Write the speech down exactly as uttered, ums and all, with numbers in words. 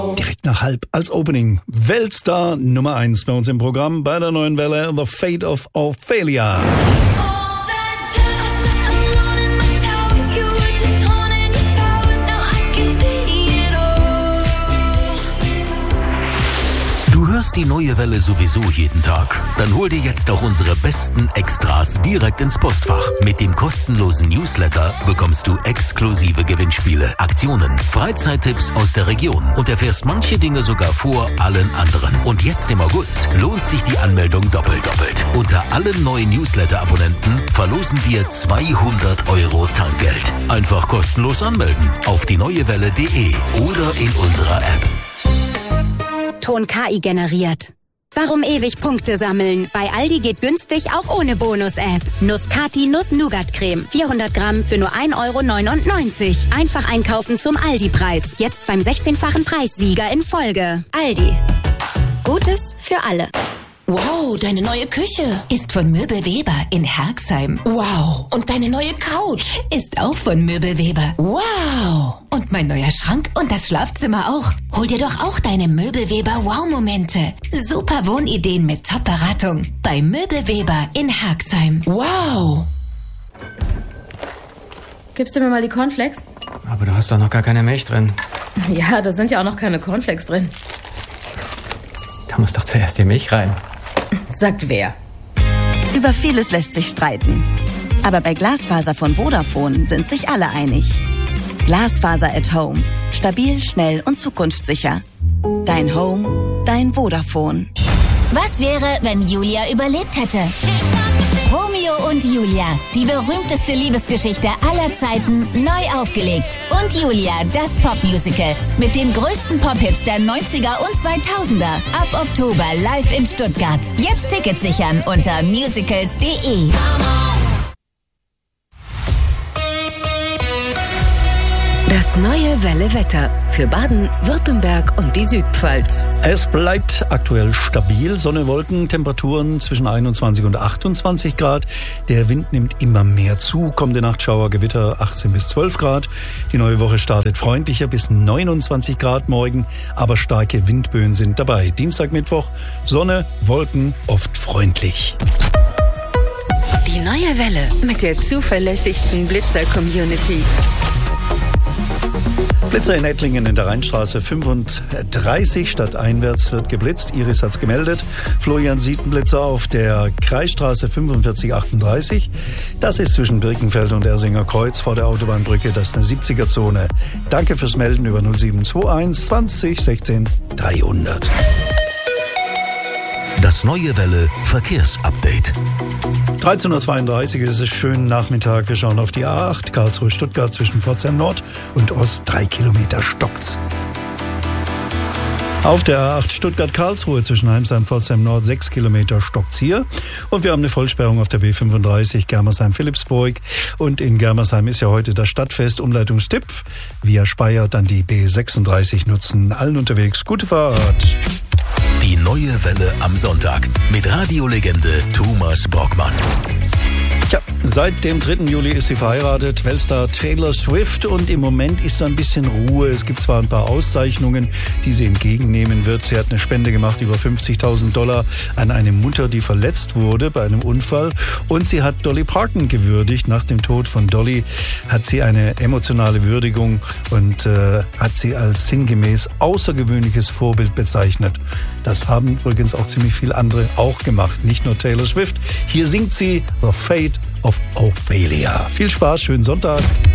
Direkt nach halb als Opening. Weltstar Nummer eins bei uns im Programm bei der Neuen Welle, The Fate of Ophelia. Du hörst die Neue Welle sowieso jeden Tag. Dann hol dir jetzt auch unsere besten Extras direkt ins Postfach. Mit dem kostenlosen Newsletter bekommst du exklusive Gewinnspiele, Aktionen, Freizeittipps aus der Region und erfährst manche Dinge sogar vor allen anderen. Und jetzt im August lohnt sich die Anmeldung doppelt doppelt. Unter allen neuen Newsletter-Abonnenten verlosen wir zweihundert Euro Tankgeld. Einfach kostenlos anmelden auf die neue welle punkt de oder in unserer App. Ton K I generiert. Warum ewig Punkte sammeln? Bei Aldi geht günstig auch ohne Bonus-App. Nuss-Kati Nuss-Nougat-Creme. vierhundert Gramm für nur ein Euro neunundneunzig. Einfach einkaufen zum Aldi-Preis. Jetzt beim sechzehnfachen Preissieger in Folge. Aldi. Gutes für alle. Wow, deine neue Küche ist von Möbelweber in Herxheim. Wow, und deine neue Couch ist auch von Möbelweber. Wow, und mein neuer Schrank und das Schlafzimmer auch. Hol dir doch auch deine Möbelweber Wow-Momente. Super Wohnideen mit Top-Beratung bei Möbelweber in Herxheim. Wow. Gibst du mir mal die Cornflakes? Aber du hast doch noch gar keine Milch drin. Ja, da sind ja auch noch keine Cornflakes drin. Da muss doch zuerst die Milch rein. Sagt wer? Über vieles lässt sich streiten. Aber bei Glasfaser von Vodafone sind sich alle einig. Glasfaser at Home. Stabil, schnell und zukunftssicher. Dein Home, dein Vodafone. Was wäre, wenn Julia überlebt hätte? Romeo und Julia, die berühmteste Liebesgeschichte aller Zeiten, neu aufgelegt. Und Julia, das Popmusical mit den größten Pop-Hits der neunziger und zweitausender. Ab Oktober live in Stuttgart. Jetzt Tickets sichern unter musicals punkt de. Das neue Welle-Wetter für Baden, Württemberg und die Südpfalz. Es bleibt aktuell stabil. Sonne, Wolken, Temperaturen zwischen einundzwanzig und achtundzwanzig Grad. Der Wind nimmt immer mehr zu. Kommende Nacht Schauer, Gewitter achtzehn bis zwölf Grad. Die neue Woche startet freundlicher bis neunundzwanzig Grad morgen. Aber starke Windböen sind dabei. Dienstag, Mittwoch, Sonne, Wolken, oft freundlich. Die neue Welle mit der zuverlässigsten Blitzer-Community. Blitzer in Ettlingen in der Rheinstraße fünfunddreißig, stadteinwärts wird geblitzt. Iris hat's gemeldet. Florian sieht einen Blitzer auf der Kreisstraße fünfundvierzig achtunddreißig. Das ist zwischen Birkenfeld und Ersinger Kreuz vor der Autobahnbrücke. Das ist eine siebziger-Zone. Danke fürs Melden über null sieben zwei eins zwanzig sechzehn dreihundert. Das neue Welle Verkehrsupdate. dreizehn Uhr zweiunddreißig ist es schön Nachmittag. Wir schauen auf die A acht, Karlsruhe-Stuttgart zwischen Pforzheim Nord und Ost. Drei Kilometer stockt's. Auf der A acht Stuttgart-Karlsruhe zwischen Heimsheim, Pforzheim Nord, sechs Kilometer stockt's hier. Und wir haben eine Vollsperrung auf der B fünfunddreißig Germersheim-Philippsburg. Und in Germersheim ist ja heute das Stadtfest. Umleitungstipp: via Speyer dann die B sechsunddreißig nutzen. Allen unterwegs gute Fahrt. Die neue Welle am Sonntag mit Radiolegende Thomas Brockmann. Tja, seit dem dritten Juli ist sie verheiratet, Weltstar Taylor Swift, und im Moment ist so ein bisschen Ruhe. Es gibt zwar ein paar Auszeichnungen, die sie entgegennehmen wird. Sie hat eine Spende gemacht, über fünfzigtausend Dollar, an eine Mutter, die verletzt wurde bei einem Unfall. Und sie hat Dolly Parton gewürdigt. Nach dem Tod von Dolly hat sie eine emotionale Würdigung und äh, hat sie als sinngemäß außergewöhnliches Vorbild bezeichnet. Das haben übrigens auch ziemlich viele andere auch gemacht, nicht nur Taylor Swift. Hier singt sie The Fate of Ophelia. Viel Spaß, schönen Sonntag.